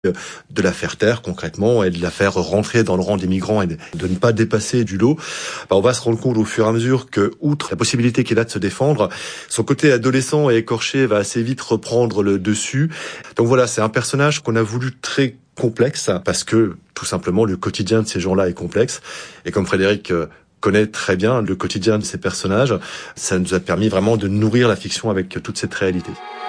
de la faire taire concrètement et de la faire rentrer dans le rang des migrants et de ne pas dépasser du lot. On va se rendre compte au fur et à mesure que, outre la possibilité qu'il a de se défendre, son côté adolescent et écorché va assez vite reprendre le dessus. Donc voilà, c'est un personnage qu'on a voulu très complexe parce que tout simplement le quotidien de ces gens-là est complexe. Et comme Frédéric connaît très bien le quotidien de ces personnages, ça nous a permis vraiment de nourrir la fiction avec toute cette réalité.